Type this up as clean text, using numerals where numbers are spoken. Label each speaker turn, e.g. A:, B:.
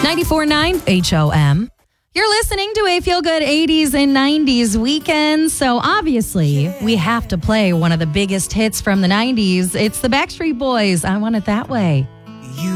A: 94.9 HOM. You're listening to a Feel Good 80s and 90s weekend. So obviously, we have to play one of the biggest hits from the 90s. It's the Backstreet Boys. I Want It That Way.